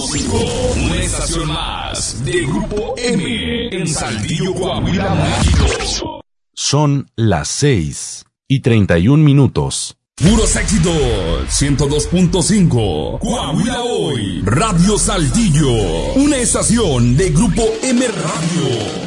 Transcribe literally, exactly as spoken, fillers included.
cinco. Una estación más de Grupo M en Saltillo, Coahuila, México. Son las seis y treinta y un minutos. Puros éxitos, ciento dos punto cinco. Coahuila Hoy, Radio Saltillo. Una estación de Grupo M Radio.